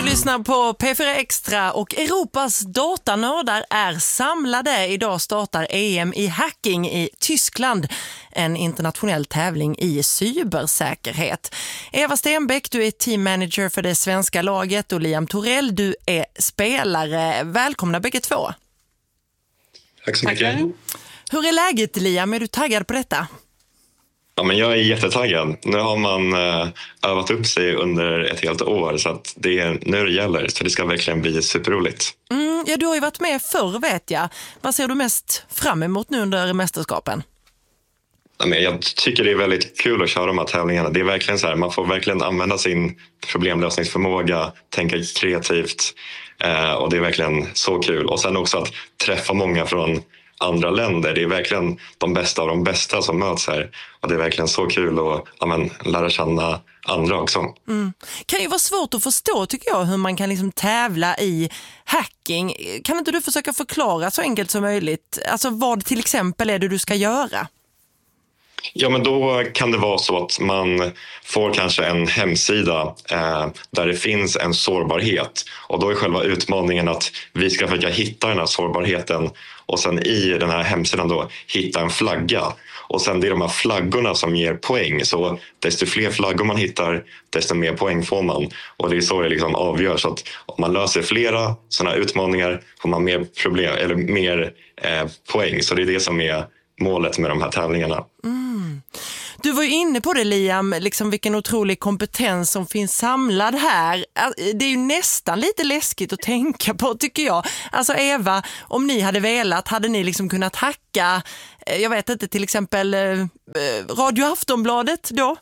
lyssnar på P4 Extra och Europas datanördar är samlade. Idag startar EM i hacking i Tyskland, en internationell tävling i cybersäkerhet. Eva Stenbeck, du är teammanager för det svenska laget och Liam Torell, du är spelare. Välkomna bägge två. Tack så mycket. Hur är läget, Liam? Är du taggad på detta? Ja, men jag är jättetaggad. Nu har man övat upp sig under ett helt år så att nu det gäller. Så det ska verkligen bli superroligt. Ja, du har ju varit med förr, vet jag. Vad ser du mest fram emot nu under mästerskapen? Ja, men jag tycker det är väldigt kul att köra de här tävlingarna. Det är verkligen så här, man får verkligen använda sin problemlösningsförmåga, tänka kreativt. Och det är verkligen så kul. Och sen också att träffa många från andra länder. Det är verkligen de bästa av de bästa som möts här. Och det är verkligen så kul att lära känna andra också. Kan ju vara svårt att förstå, tycker jag, hur man kan liksom tävla i hacking. Kan inte du försöka förklara så enkelt som möjligt? Alltså vad till exempel är det du ska göra? Ja, men då kan det vara så att man får kanske en hemsida där det finns en sårbarhet. Och då är själva utmaningen att vi ska försöka hitta den här sårbarheten och sen i den här hemsidan då hitta en flagga. Och sen det är de här flaggorna som ger poäng. Så desto fler flaggor man hittar, desto mer poäng får man. Och det är så det liksom avgörs. Så att om man löser flera sådana utmaningar får man mer problem eller mer poäng. Så det är det som är målet med de här tävlingarna. Du var ju inne på det, Liam, liksom vilken otrolig kompetens som finns samlad här. Det är ju nästan lite läskigt att tänka på, tycker jag. Alltså Eva, om ni hade velat, hade ni liksom kunnat hacka, jag vet inte, till exempel Radio Aftonbladet då?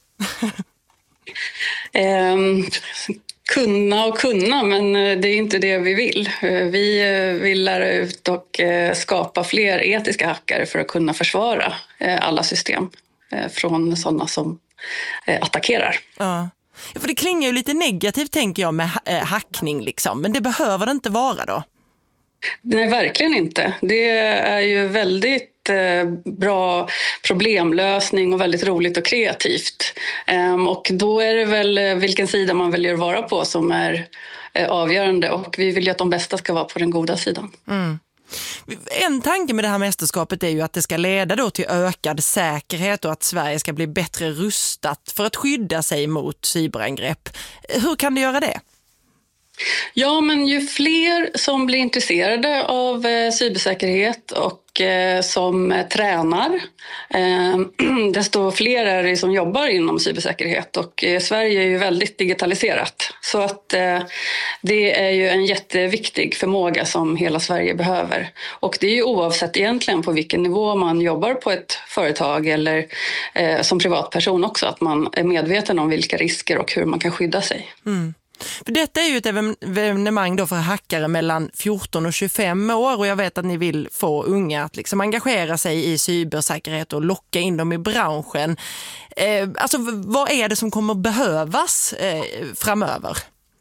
Kunna, men det är inte det vi vill. Vi vill lära ut och skapa fler etiska hackare för att kunna försvara alla system från sådana som attackerar. Ja, för det klingar ju lite negativt, tänker jag, med hackning liksom. Men det behöver det inte vara då? Nej, verkligen inte. Det är ju väldigt bra problemlösning och väldigt roligt och kreativt. Och då är det väl vilken sida man väljer att vara på som är avgörande. Och vi vill ju att de bästa ska vara på den goda sidan. En tanke med det här mästerskapet är ju att det ska leda då till ökad säkerhet och att Sverige ska bli bättre rustat för att skydda sig mot cyberangrepp. Hur kan det göra det? Ja, men ju fler som blir intresserade av cybersäkerhet och som tränar, desto fler är det som jobbar inom cybersäkerhet. Och Sverige är ju väldigt digitaliserat. Så att det är ju en jätteviktig förmåga som hela Sverige behöver. Och det är ju oavsett egentligen på vilken nivå man jobbar på ett företag eller som privatperson också. Att man är medveten om vilka risker och hur man kan skydda sig. För detta är ju ett evenemang då för hackare mellan 14 och 25 år och jag vet att ni vill få unga att liksom engagera sig i cybersäkerhet och locka in dem i branschen. Alltså vad är det som kommer behövas framöver?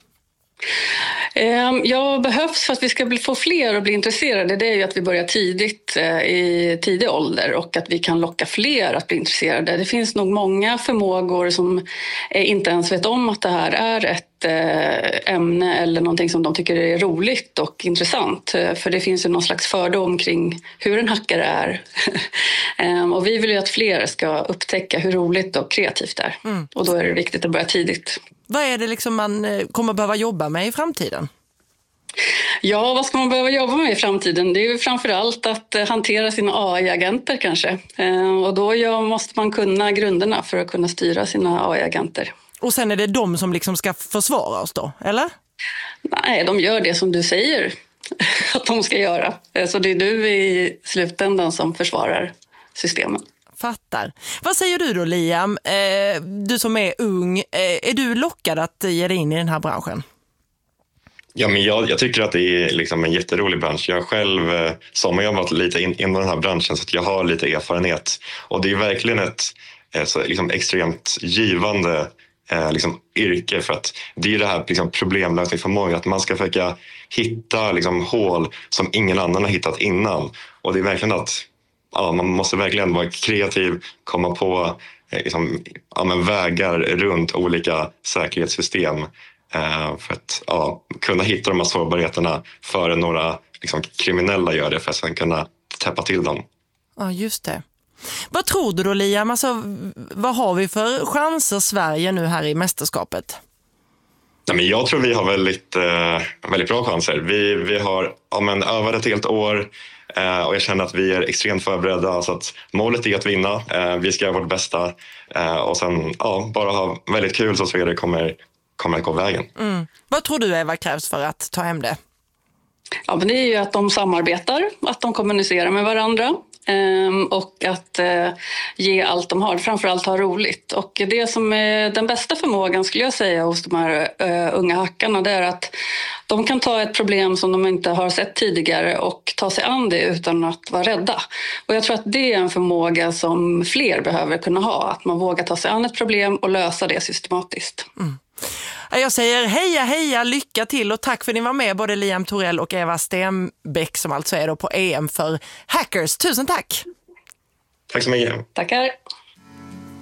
Ja, behövs för att vi ska få fler att bli intresserade, det är ju att vi börjar tidigt i tidig ålder och att vi kan locka fler att bli intresserade. Det finns nog många förmågor som inte ens vet om att det här är ett ämne eller någonting som de tycker är roligt och intressant. För det finns ju någon slags fördom kring hur en hackare är. Och vi vill ju att fler ska upptäcka hur roligt och kreativt det är. Och då är det viktigt att börja tidigt. Vad är det liksom man kommer behöva jobba med i framtiden? Ja, vad ska man behöva jobba med i framtiden? Det är ju framförallt att hantera sina AI-agenter kanske. Och då måste man kunna grunderna för att kunna styra sina AI-agenter. Och sen är det de som liksom ska försvara oss då, eller? Nej, de gör det som du säger att de ska göra. Så det är du i slutändan som försvarar systemen. Fattar. Vad säger du då, Liam? Du som är ung, är du lockad att ge dig in i den här branschen? Ja, men jag tycker att det är liksom en jätterolig bransch. Jag själv sommarjobbat lite inom den här branschen så att jag har lite erfarenhet. Och det är verkligen ett liksom extremt givande liksom yrke, för att det är det här liksom problemlösningsförmåga, att man ska försöka hitta liksom hål som ingen annan har hittat innan. Och det är verkligen att man måste verkligen vara kreativ, komma på liksom, vägar runt olika säkerhetssystem. för att kunna hitta de här sårbarheterna före några liksom, kriminella gör det, för att sen kunna täppa till dem. Ja, just det. Vad tror du då, Liam? Alltså, vad har vi för chanser Sverige nu här i mästerskapet? Nej, men jag tror vi har väldigt bra chanser. Vi har övat ett helt år och jag känner att vi är extremt förberedda. Så att målet är att vinna. Vi ska göra vårt bästa och sen bara ha väldigt kul, så Sverige kommer att gå vägen. Vad tror du, Eva, krävs för att ta hem det? Ja, men det är ju att de samarbetar, att de kommunicerar med varandra. Och att ge allt de har, framförallt ha roligt. Och det som är den bästa förmågan, skulle jag säga, hos de här unga hackarna, det är att de kan ta ett problem som de inte har sett tidigare och ta sig an det utan att vara rädda. Och jag tror att det är en förmåga som fler behöver kunna ha, att man vågar ta sig an ett problem och lösa det systematiskt. Jag säger heja, lycka till och tack för att ni var med, både Liam Torell och Eva Stenbeck, som alltså är då på EM för Hackers. Tusen tack! Tack så mycket. Tackar!